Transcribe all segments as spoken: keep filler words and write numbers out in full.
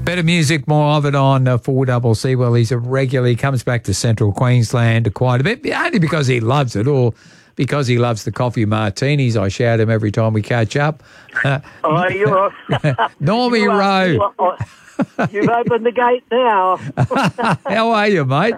bit of music, more of it on uh, four C C. Well, he's a regular. He comes back to Central Queensland quite a bit, only because he loves it, or because he loves the coffee martinis. I shout him every time we catch up. Uh, oh, you're Normie you are, Rowe. You are, you've opened the gate now. How are you, mate?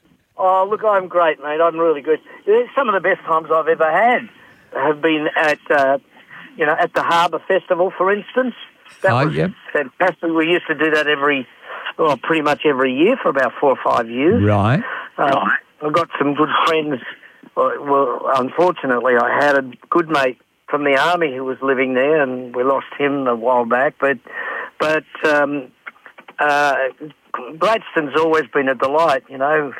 Oh, look, I'm great, mate. I'm really good. Some of the best times I've ever had have been at, uh, you know, at the Harbour Festival, for instance. That oh, was yep. fantastic. We used to do that every, well, pretty much every year for about four or five years. Right. Uh, I've got some good friends. Well, unfortunately, I had a good mate from the army who was living there, and we lost him a while back. But, but um, uh, Gladstone's always been a delight, you know.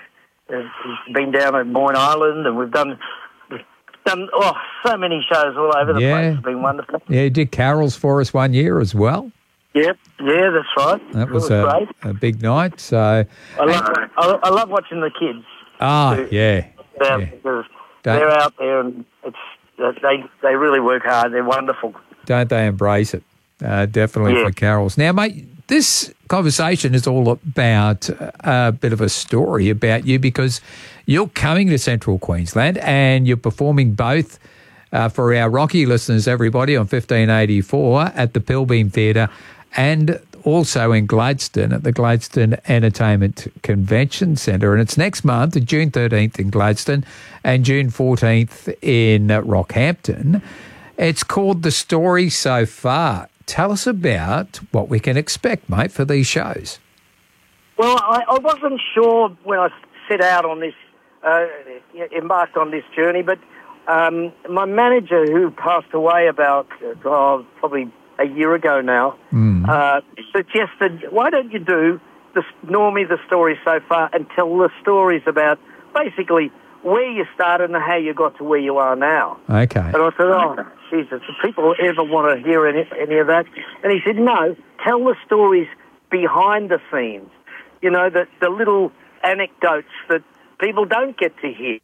He's been down at Boyne Island, and we've done done oh so many shows all over the yeah. place. It's been wonderful. Yeah, he did carols for us one year as well. Yep, yeah, that's right. That was, was a, great. a big night. So I love, I, I love watching the kids. Ah, too. yeah, They're, yeah. Because they're out there, and it's they they really work hard. They're wonderful. Don't they embrace it? Uh, definitely yeah. for carols. Now, mate, this conversation is all about a bit of a story about you, because you're coming to Central Queensland and you're performing both uh, for our Rocky listeners, everybody, on fifteen eighty-four at the Pilbeam Theatre, and also in Gladstone at the Gladstone Entertainment Convention Centre. And it's next month, June thirteenth in Gladstone and June fourteenth in uh, Rockhampton. It's called The Story So Far. Tell us about what we can expect, mate, for these shows. Well, I, I wasn't sure when I set out on this, uh, embarked on this journey, but um, my manager, who passed away about oh, probably a year ago now, mm. uh, suggested, why don't you do the, Normie, The Story So Far, and tell the stories about basically where you started and how you got to where you are now. Okay. And I said, oh, Jesus, do people ever want to hear any, any of that? And he said, no, tell the stories behind the scenes. You know, the, the little anecdotes that people don't get to hear.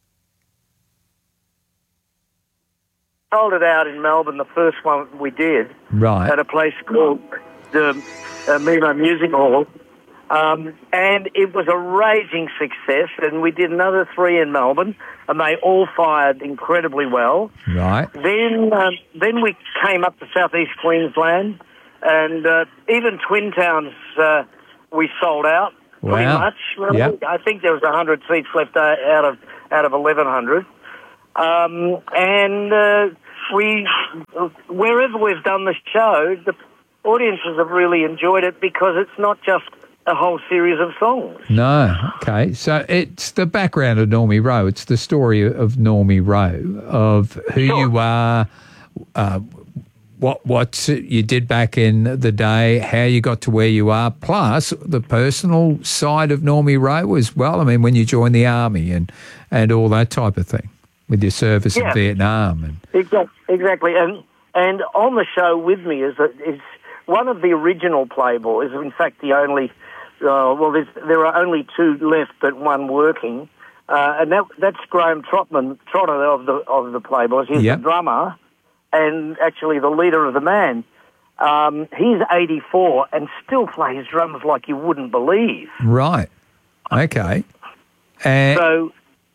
I told it out in Melbourne, the first one we did, right, at a place called the uh, Mimo Music Hall. Um, and it was a raging success, and we did another three in Melbourne, and they all fired incredibly well. Right. Then um, then we came up to southeast Queensland, and uh, even Twin Towns uh, we sold out pretty wow. much. Well, yep. I think there was one hundred seats left out of out of eleven hundred. Um, and uh, we, wherever we've done the show, the audiences have really enjoyed it, because it's not just a whole series of songs. No, okay. So it's the background of Normie Rowe. It's the story of Normie Rowe, of who sure. you are, uh, what what you did back in the day, how you got to where you are, plus the personal side of Normie Rowe as well. I mean, when you joined the army and, and all that type of thing, with your service yeah. in Vietnam. And exactly, exactly. And and on the show with me is is one of the original Playboys. In fact, the only uh, well, there's, there are only two left, but one working, uh, and that that's Graham Trotman, Trotter of the of the Playboys. He's yep. the drummer and actually the leader of the band. Um, he's eighty-four and still plays drums like you wouldn't believe. Right. Okay. And so,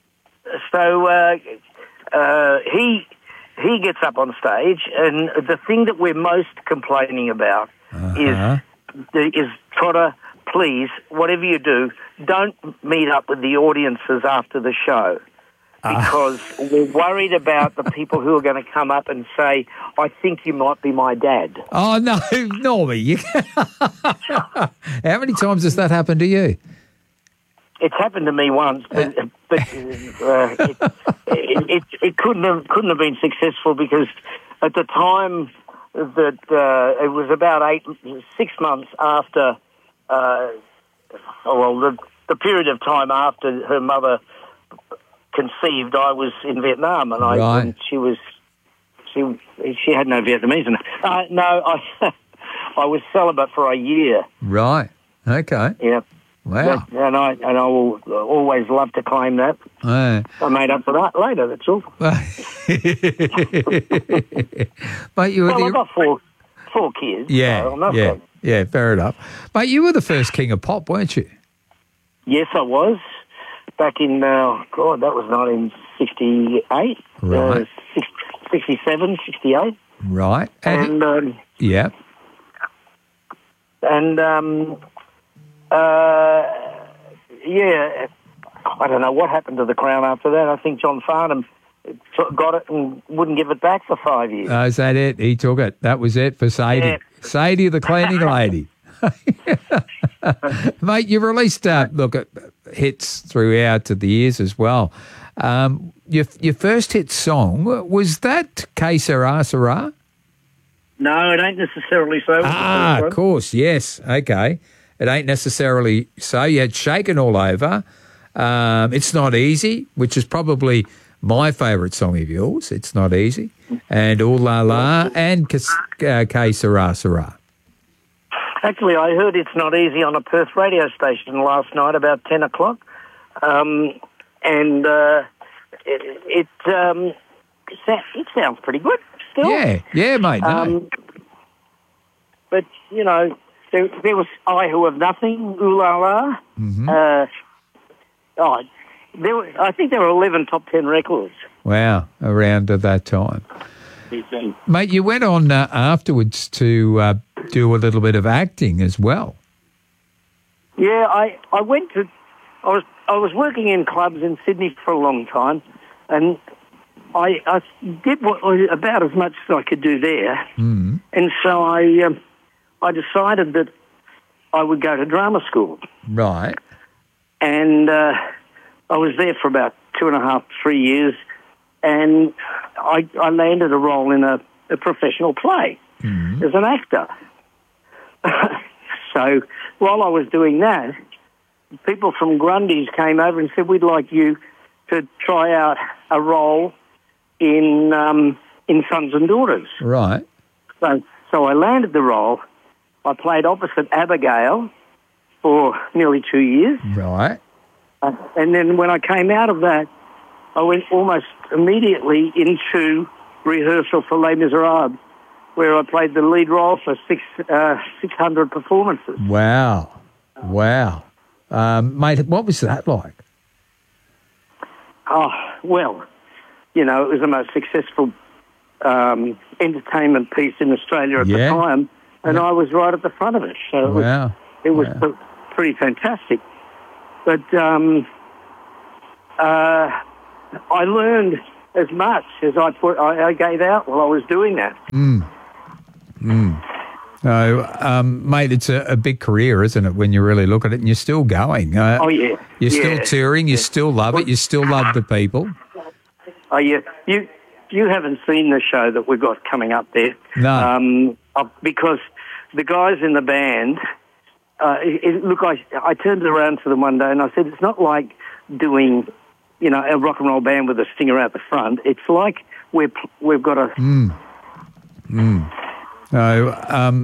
so uh, uh, he he gets up on stage, and the thing that we're most complaining about uh-huh. is is Trotter, please, whatever you do, don't meet up with the audiences after the show. Because uh. we're worried about the people who are going to come up and say, I think you might be my dad. Oh, no, Normie. You How many times has that happened to you? It's happened to me once, but, but uh, it, it, it, it couldn't have couldn't have been successful, because at the time that uh, it was about eight, six months after, uh, well, the, the period of time after her mother conceived, I was in Vietnam, and I right. and she was she she had no Vietnamese in her. Uh, no, I I was celibate for a year. Right. Okay. Yeah. Wow. That, and I and I will always love to claim that. Uh, I made up for that later. That's all. But you were well, the... I've got four four kids. Yeah. So I'm not yeah. that, Yeah, fair enough. Mate, you were the first king of pop, weren't you? Yes, I was. Back in, uh, God, that was nineteen sixty-eight. Right. Uh, sixty-seven, sixty-eight. Right. And, um, yeah. and um, uh, yeah, I don't know what happened to the Crown after that. I think John Farnham got it and wouldn't give it back for five years. Oh, is that it? He took it. That was it for Sadie. Yeah. Sadie, the cleaning lady. Mate, you released, uh, look, at hits throughout the years as well. Um, your your first hit song, was that Que Sera Sera? No, it ain't necessarily so. Ah, of course, yes. Okay. It ain't necessarily so. You had Shaken All Over. Um, It's Not Easy, which is probably my favourite song of yours. It's Not Easy. And Ooh La La and Que uh, Que Sera Sera. Actually, I heard It's Not Easy on a Perth radio station last night about ten o'clock. Um, and uh, it it, um, it sounds pretty good still. Yeah, yeah, mate. No. Um, but, you know, there, there was I Who Have Nothing, Ooh La La. Mm-hmm. Uh, oh, there were, I think there were eleven top ten records. Wow, around at that time. Mate, you went on uh, afterwards to uh, do a little bit of acting as well. Yeah, I, I went to, I was I was working in clubs in Sydney for a long time, and I, I did what, about as much as I could do there. Mm. And so I um, I decided that I would go to drama school. Right. And uh, I was there for about two and a half, three years, and I, I landed a role in a, a professional play Mm. as an actor. So while I was doing that, people from Grundy's came over and said, we'd like you to try out a role in um, in Sons and Daughters. Right. So, so I landed the role. I played opposite Abigail for nearly two years. Right. Uh, and then when I came out of that, I went almost immediately into rehearsal for Les Miserables, where I played the lead role for six, uh, six hundred performances. Wow. Wow. Um, mate, what was that like? Oh, well, you know, it was the most successful um, entertainment piece in Australia at Yeah. the time, and Yeah. I was right at the front of it. So it was, Wow. it was Wow. pr- pretty fantastic. But um, uh, I learned as much as I put I, I gave out while I was doing that. Mm. Mm. No, um, mate, it's a, a big career, isn't it, when you really look at it, and you're still going. Uh, Oh yeah, You're yeah. still touring, you still love it, you still love the people. Oh yeah, you you haven't seen the show that we've got coming up there. No. Um, uh, because the guys in the band, uh, it, it, look, I I turned around to them one day and I said, it's not like doing, you know, a rock and roll band with a stinger out the front. It's like we're we've got a. Mm. Mm. No, um,